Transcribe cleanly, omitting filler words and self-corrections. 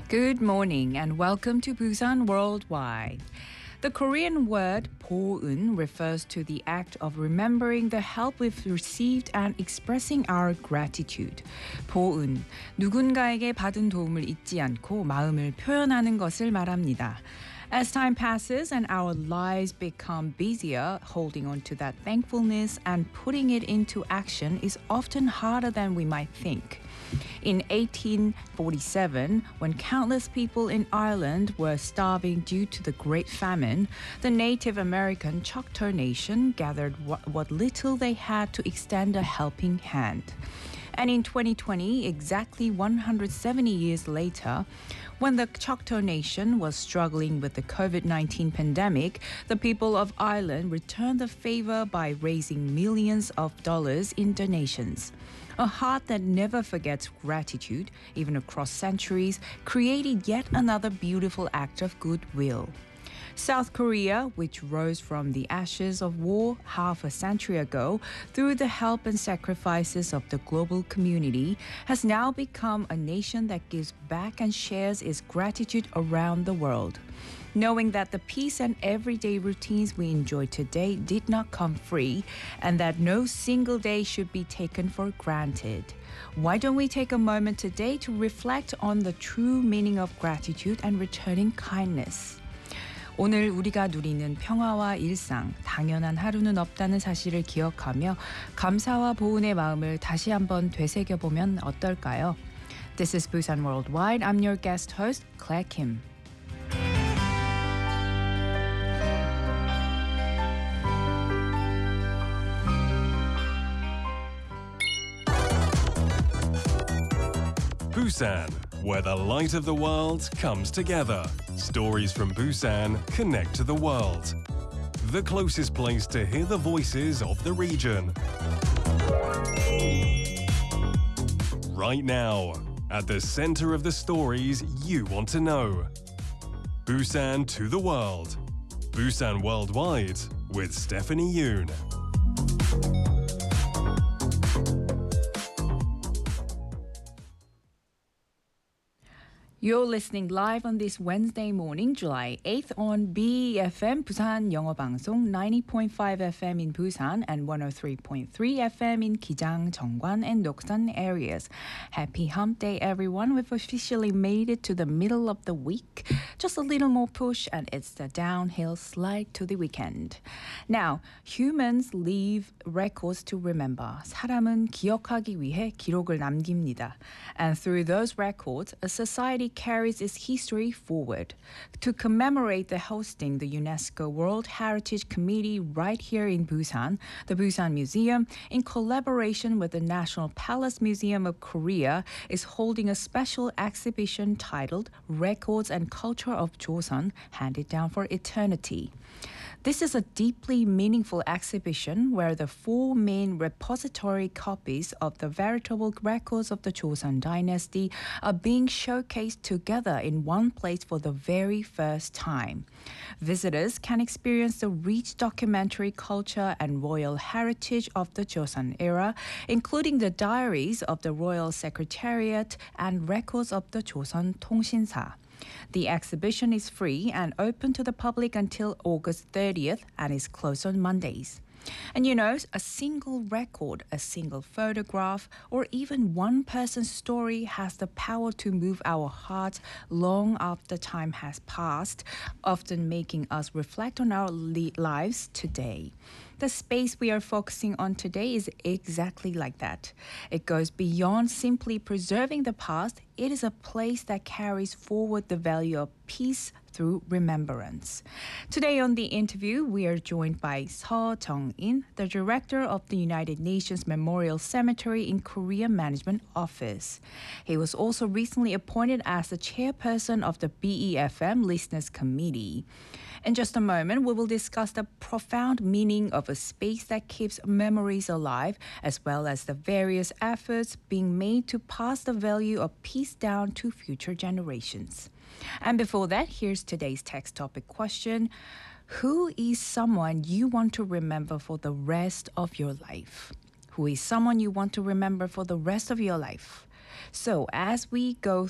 Good morning and welcome to Busan Worldwide. The Korean word 보은 refers to the act of remembering the help we've received and expressing our gratitude. 보은, 누군가에게 받은 도움을 잊지 않고 마음을 표현하는 것을 말합니다. As time passes and our lives become busier, holding on to that thankfulness and putting it into action is often harder than we might think. In 1847, when countless people in Ireland were starving due to the Great Famine, the Native American Choctaw Nation gathered what little they had to extend a helping hand. And in 2020, exactly 170 years later, when the Choctaw Nation was struggling with the COVID-19 pandemic, the people of Ireland returned the favor by raising millions of dollars in donations. A heart that never forgets gratitude, even across centuries, created yet another beautiful act of goodwill. South Korea, which rose from the ashes of war half a century ago through the help and sacrifices of the global community, has now become a nation that gives back and shares its gratitude around the world. Knowing that the peace and everyday routines we enjoy today did not come free and that no single day should be taken for granted. Why don't we take a moment today to reflect on the true meaning of gratitude and returning kindness? 오늘 우리가 누리는 평화와 일상, 당연한 하루는 없다는 사실을 기억하며 감사와 보은의 마음을 다시 한번 되새겨보면 어떨까요? This is Busan Worldwide. I'm your guest host, Claire Kim. Busan, where the light of the world comes together. Stories from Busan connect to the world. The closest place to hear the voices of the region. Right now, at the center of the stories you want to know. Busan to the world. Busan Worldwide with Stephanie Yoon. You're listening live on this Wednesday morning, July 8th on BFM Busan 영어 방송 90.5 FM in Busan and 103.3 FM in Gijang, Jeongwan and Doksan areas. Happy hump day, everyone. We've officially made it to the middle of the week. Just a little more push and it's the downhill slide to the weekend. Now, humans leave records to remember. 사람은 기억하기 위해 기록을 남깁니다. And through those records, a society carries its history forward. To commemorate the hosting the UNESCO World Heritage Committee right here in Busan, the Busan Museum, in collaboration with the National Palace Museum of Korea, is holding a special exhibition titled Records and Culture of Joseon, Handed Down for Eternity. This is a deeply meaningful exhibition where the four main repository copies of the veritable records of the Joseon dynasty are being showcased together in one place for the very first time. Visitors can experience the rich documentary culture and royal heritage of the Joseon era, including the diaries of the Royal Secretariat and records of the Joseon 통신사. The exhibition is free and open to the public until August 30th and is closed on Mondays. And you know, a single record, a single photograph, or even one person's story has the power to move our hearts long after time has passed, often making us reflect on our lives today. The space we are focusing on today is exactly like that. It goes beyond simply preserving the past. It is a place that carries forward the value of peace through remembrance. Today on the interview, we are joined by Seo Jung-in, the director of the United Nations Memorial Cemetery in Korea Management Office. He was also recently appointed as the chairperson of the BEFM Listeners Committee. In just a moment, we will discuss the profound meaning of a space that keeps memories alive, as well as the various efforts being made to pass the value of peace down to future generations. And before that, here's today's text topic question. Who is someone you want to remember for the rest of your life? Who is someone you want to remember for the rest of your life? So as we go